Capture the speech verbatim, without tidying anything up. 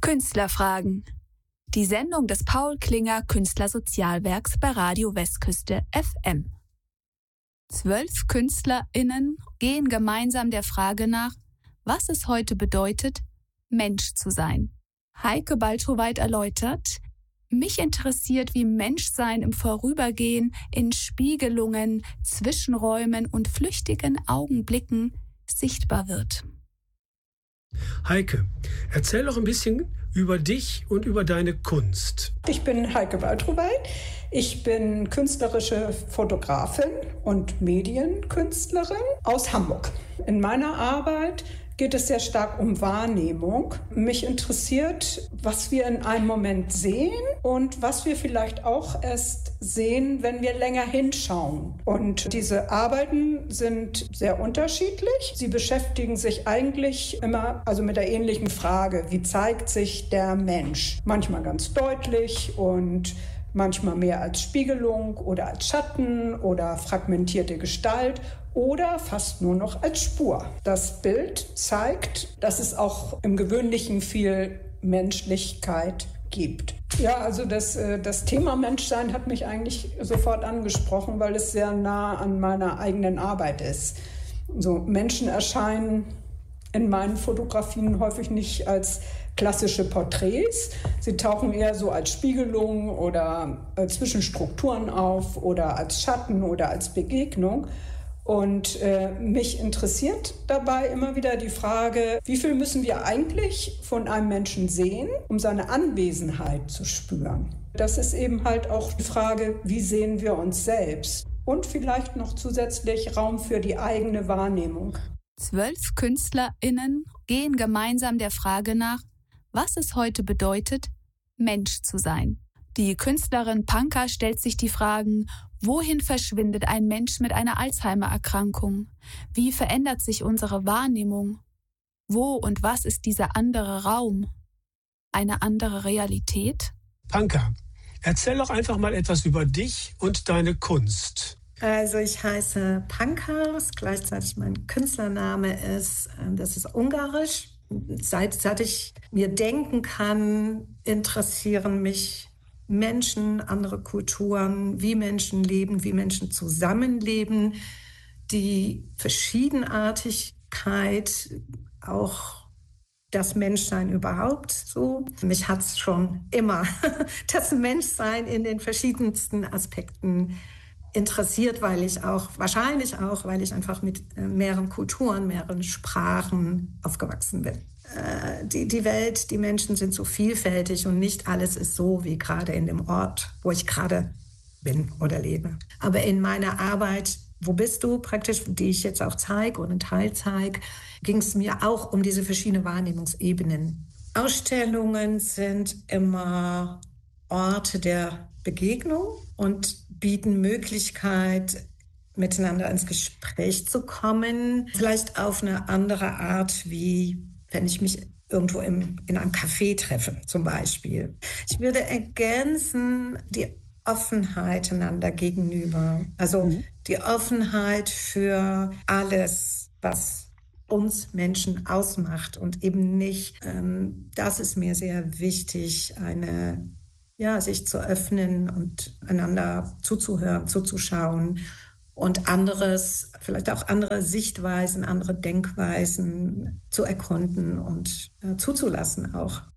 Künstlerfragen. Die Sendung des Paul Klinger Künstlersozialwerks bei Radio Westküste F M. Zwölf KünstlerInnen gehen gemeinsam der Frage nach, was es heute bedeutet, Mensch zu sein. Heike Baltroweit erläutert: Mich interessiert, wie Menschsein im Vorübergehen in Spiegelungen, Zwischenräumen und flüchtigen Augenblicken sichtbar wird. Heike, erzähl doch ein bisschen über dich und über deine Kunst. Ich bin Heike Baltroweit. Ich bin künstlerische Fotografin und Medienkünstlerin aus Hamburg. In meiner Arbeit geht es sehr stark um Wahrnehmung. Mich interessiert, was wir in einem Moment sehen und was wir vielleicht auch erst sehen, wenn wir länger hinschauen. Und diese Arbeiten sind sehr unterschiedlich. Sie beschäftigen sich eigentlich immer also mit der ähnlichen Frage: Wie zeigt sich der Mensch? Manchmal ganz deutlich und manchmal mehr als Spiegelung oder als Schatten oder fragmentierte Gestalt oder fast nur noch als Spur. Das Bild zeigt, dass es auch im Gewöhnlichen viel Menschlichkeit gibt. Ja, also das, das Thema Menschsein hat mich eigentlich sofort angesprochen, weil es sehr nah an meiner eigenen Arbeit ist. So, Menschen erscheinen in meinen Fotografien häufig nicht als klassische Porträts. Sie tauchen eher so als Spiegelung oder äh, zwischen Strukturen auf oder als Schatten oder als Begegnung. Und äh, mich interessiert dabei immer wieder die Frage, wie viel müssen wir eigentlich von einem Menschen sehen, um seine Anwesenheit zu spüren? Das ist eben halt auch die Frage, wie sehen wir uns selbst? Und vielleicht noch zusätzlich Raum für die eigene Wahrnehmung. Zwölf KünstlerInnen gehen gemeinsam der Frage nach, was es heute bedeutet, Mensch zu sein. Die Künstlerin Panka stellt sich die Fragen: Wohin verschwindet ein Mensch mit einer Alzheimer-Erkrankung? Wie verändert sich unsere Wahrnehmung? Wo und was ist dieser andere Raum? Eine andere Realität? Panka, erzähl doch einfach mal etwas über dich und deine Kunst. Also ich heiße Panka, was gleichzeitig mein Künstlername ist. Das ist ungarisch. Seit, seit ich mir denken kann, interessieren mich Menschen, andere Kulturen, wie Menschen leben, wie Menschen zusammenleben, die Verschiedenartigkeit, auch das Menschsein überhaupt so. Mich hat es schon immer das Menschsein in den verschiedensten Aspekten interessiert, weil ich auch, wahrscheinlich auch, weil ich einfach mit mehreren Kulturen, mehreren Sprachen aufgewachsen bin. Äh, die, die Welt, die Menschen sind so vielfältig und nicht alles ist so wie gerade in dem Ort, wo ich gerade bin oder lebe. Aber in meiner Arbeit, wo bist du praktisch, die ich jetzt auch zeige und einen Teil zeige, ging es mir auch um diese verschiedenen Wahrnehmungsebenen. Ausstellungen sind immer Orte der Begegnung und bieten Möglichkeit, miteinander ins Gespräch zu kommen. Vielleicht auf eine andere Art, wie wenn ich mich irgendwo im, in einem Café treffe, zum Beispiel. Ich würde ergänzen die Offenheit einander gegenüber. Also mhm. die Offenheit für alles, was uns Menschen ausmacht und eben nicht, ähm, das ist mir sehr wichtig, eine Ja, sich zu öffnen und einander zuzuhören, zuzuschauen und anderes, vielleicht auch andere Sichtweisen, andere Denkweisen zu erkunden und äh, zuzulassen auch.